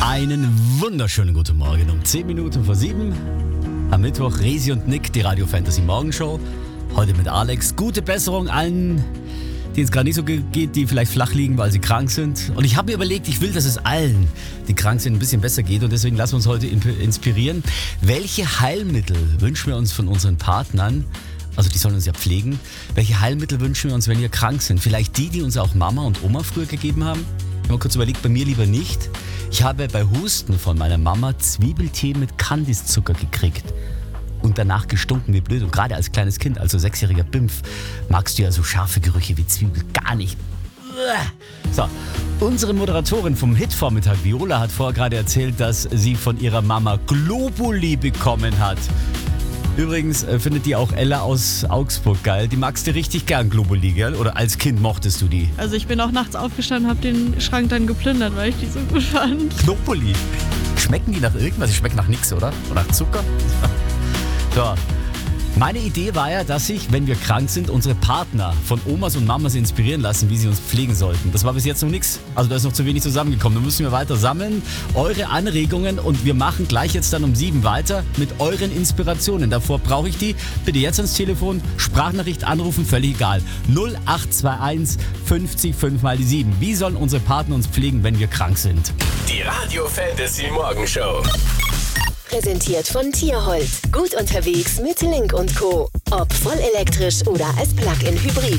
Einen wunderschönen guten Morgen um 10 Minuten vor 7. Am Mittwoch Resi und Nick, die Radio Fantasy Morgenshow. Heute mit Alex. Gute Besserung allen, denen es gerade nicht so geht, die vielleicht flach liegen, weil sie krank sind. Und ich habe mir überlegt, ich will, dass es allen, die krank sind, ein bisschen besser geht. Und deswegen lassen wir uns heute inspirieren. Welche Heilmittel wünschen wir uns von unseren Partnern? Also die sollen uns ja pflegen. Welche Heilmittel wünschen wir uns, wenn wir krank sind? Vielleicht die uns auch Mama und Oma früher gegeben haben? Ich habe mal kurz überlegt, bei mir lieber nicht. Ich habe bei Husten von meiner Mama Zwiebeltee mit Kandiszucker gekriegt. Und danach gestunken wie blöd. Und gerade als kleines Kind, also 6-jähriger Bimpf, magst du ja so scharfe Gerüche wie Zwiebel gar nicht. So, unsere Moderatorin vom Hitvormittag, Viola, hat vorher gerade erzählt, dass sie von ihrer Mama Globuli bekommen hat. Übrigens findet die auch Ella aus Augsburg geil. Die magst du richtig gern, Globuli, gell? Oder als Kind mochtest du die? Also ich bin auch nachts aufgestanden, habe den Schrank dann geplündert, weil ich die so gut fand. Globuli. Schmecken die nach irgendwas? Die schmecken nach nichts, oder? Oder nach Zucker? So. Meine Idee war ja, dass sich, wenn wir krank sind, unsere Partner von Omas und Mamas inspirieren lassen, wie sie uns pflegen sollten. Das war bis jetzt noch nichts. Also da ist noch zu wenig zusammengekommen. Da müssen wir weiter sammeln. Eure Anregungen und wir machen gleich jetzt dann um 7 weiter mit euren Inspirationen. Davor brauche ich die. Bitte jetzt ans Telefon, Sprachnachricht anrufen, völlig egal. 0821 50 5 mal die 7. Wie sollen unsere Partner uns pflegen, wenn wir krank sind? Die Radio Fantasy Morgenshow. Präsentiert von Tierholz. Gut unterwegs mit Link & Co. Ob voll elektrisch oder als Plug-in Hybrid.